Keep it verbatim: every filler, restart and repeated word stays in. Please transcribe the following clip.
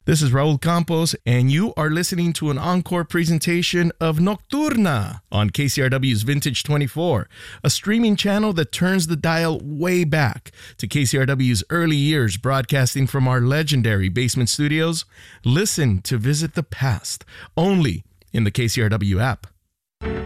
This is Raul Campos, and you are listening to an encore presentation of Nocturna on K C R W's Vintage twenty-four, a streaming channel that turns the dial way back to K C R W's early years broadcasting from our legendary basement studios. Listen to Visit the Past, only in the K C R W app.